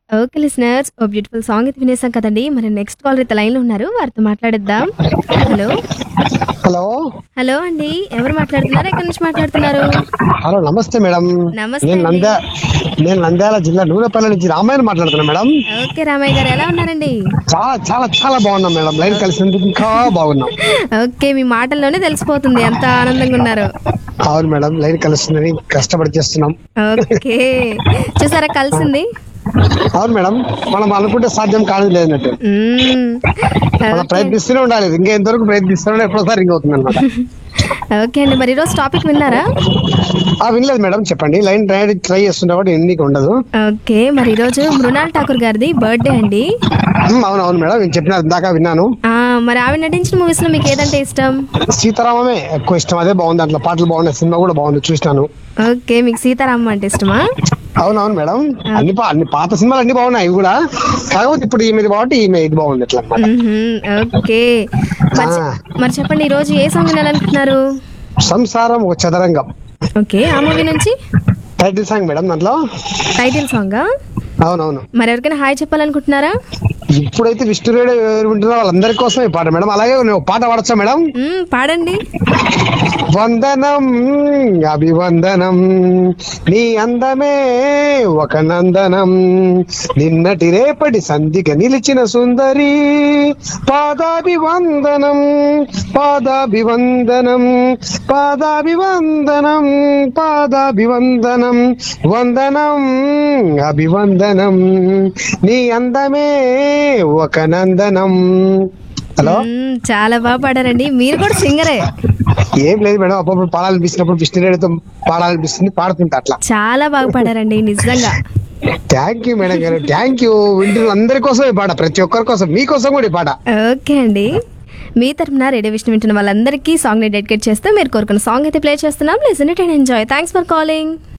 Okay listeners, ఓ beautiful song అయితే వినేసాం కదండీ. మరి నెక్స్ట్ కాలర్ అయితే లైన్‌లో ఉన్నారు. వారితో మాట్లాడేద్దాం. హలో. హలో హలో అండి. ఎవరు మాట్లాడుతున్నారు? ఎక్కడి నుంచి మాట్లాడుతున్నారు? హలో నమస్తే మేడం. నమస్తే నేను అండి. నేను నంద్యాల జిల్లా నూనెపల్లి నుంచి రామాయణ మాట్లాడుతున్నా మేడం. ఓకే రామయ్య గారు, ఎలా ఉన్నారండి? చాలా చాలా చాలా బాగున్నాం మేడం. లైన్ కలిసినందుకు ఇంకా బాగున్నాం. ఓకే, మీ మాటల్లోనే తెలిసిపోతుంది ఎంత ఆనందంగా ఉన్నారో. అవును మేడం, లైన్ కలుస్తుందని కష్టపడి చేస్తున్నాం. ఓకే, చూసారా కలిసింది. అవును మేడం, మనం అనుకుంటే సాధ్యం కాదు లేదన్నట్టు మనం ఓకే. ప్రయత్నిస్తూనే ఉండాలి. ఇంకా ఎంతవరకు ప్రయత్నిస్తూనే ఎప్పుడోసారి రింగ్ అవుతుంది అనమాట. ఓకే అండి, మరి ఈరోజు టాపిక్ విన్నారా? వినలేదు మేడం, చెప్పండి. లైన్ ట్రై చేస్తుంటే కూడా ఎన్నిక ఉండదు. ఓకే, మరి ఈరోజు మృణాల్ ఠాకూర్ గారిది బర్త్డే అండి. అవును అవును మేడం, నేను చెప్పిన దాకా విన్నాను. మరి ఆవిడ నటించిన మూవీస్ లో మీకు ఏదంటే ఇష్టం? సీతారామమే ఎక్కువ ఇష్టం. అదే బాగుంది, దాంట్లో పాటలు బాగున్నాయి, సినిమా కూడా బాగుంది, చూసినాను. ఓకే, మీకు సీతారామం అంటే ఇష్టమా? అవునవును మేడం, అన్ని పాత సినిమాలు అన్ని బాగున్నాయి, ఇవి కూడా. కాకపోతే ఇప్పుడు ఈమె కాబట్టి ఈమె ఇది బాగుంది అట్లా అన్నమాట. ఓకే, మరి మరి చెప్పండి, ఈ రోజు ఏ సాంగ్ వినాలనుకుంటున్నారు? సంసారం ఒక చదరంగం ఓకే, ఆ మూవీ నుంచి టైటిల్ సాంగ్ మేడం దాంట్లో. టైటిల్ సాంగా? అవునవును. మరి ఎవరికైనా హాయ్ చెప్పాలనుకుంటున్నారా? ఇప్పుడైతే విష్ణు రేడియో ఎవరు వింటున్నా వాళ్ళందరి కోసం ఈ పాట మేడం. అలాగే నేను పాట పాడచ్చా మేడం? పాడండి. వందనం అభివందనం, నీ అందమే ఒక నందనం, నిన్నటి రేపటి సంధిక నిలిచిన సుందరి, పాదాభివందనం పాదాభివందనం పాదాభివందనం పాదాభివందనం, వందనం అభివందనం, నీ అందమే ఒక నందనం. హలో, చాలా బాగా పాడారండి, మీరు కూడా సింగరే. ఏం లేదు మేడం, అప్పుడప్పుడు పాడాలనిపిస్తున్నప్పుడు విష్ణు రేడియోతో పాడాలనిపిస్తుంది, పాడుతుంటా అట్లా. చాలా బాగా పాడారండి నిజంగా. థ్యాంక్ యూ మేడం గారు, థ్యాంక్ యూ. వింటున్న అందరి కోసం ఈ పాట, ప్రతి ఒక్కరి కోసం, మీకోసం కూడా ఈ పాట. ఓకే అండి, మీ తరఫున రేడియో విష్ణు వింటున్న వాళ్ళందరికీ సాంగ్ ని డెడికేట్ చేస్తూ మీరు కోరుకున్న సాంగ్ అయితే ప్లే చేస్తున్నాం. Listen it and enjoy. Thanks for calling.